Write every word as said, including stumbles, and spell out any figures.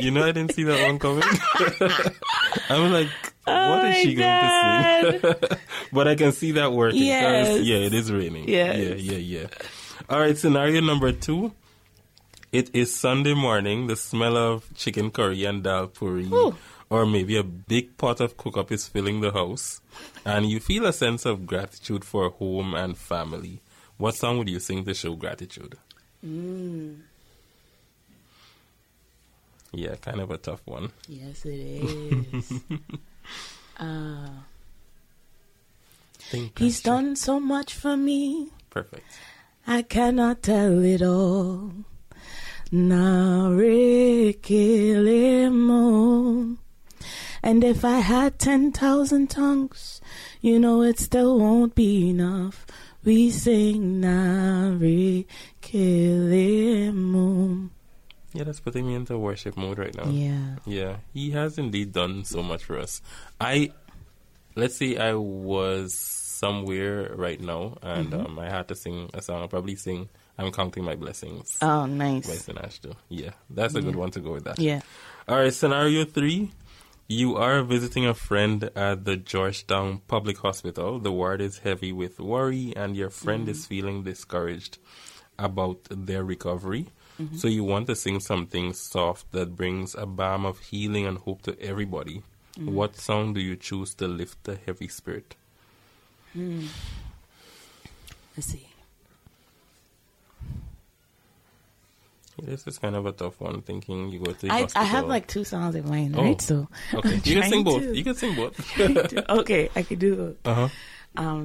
You know, I didn't see that one coming. I'm like, Oh what is my she God. going to sing? But I can see that working. Yes. Yeah, it is raining. Yes. Yeah, yeah, yeah. All right, scenario number two. It is Sunday morning. The smell of chicken curry and dal puri, Ooh. or maybe a big pot of cook-up is filling the house, and you feel a sense of gratitude for home and family. What song would you sing to show gratitude? Mm. Yeah, kind of a tough one. Yes, it is. uh, Think he's Pastor. done so much for me. Perfect. I cannot tell it all. Narikilimo. And if I had ten thousand tongues, you know it still won't be enough. We sing Narikilimo. Yeah, that's putting me into worship mode right now. Yeah. Yeah, he has indeed done so much for us. I, let's say I was somewhere right now and Mm-hmm. um, I had to sing a song. I'll probably sing I'm Counting My Blessings Oh, by nice. Sinashto. Yeah, that's a good Yeah. one to go with that. Yeah. All right, scenario three. You are visiting a friend at the Georgetown Public Hospital. The ward is heavy with worry and your friend Mm-hmm. is feeling discouraged about their recovery. Mm-hmm. So you want to sing something soft that brings a balm of healing and hope to everybody. Mm-hmm. What song do you choose to lift the heavy spirit? Hmm. Let's see. This is kind of a tough one, thinking you go to the I, hospital. I have like two songs in mind, Oh. right? So Okay, I'm you can sing trying both. to- You can sing both. Okay, I can do it. Uh-huh. Um,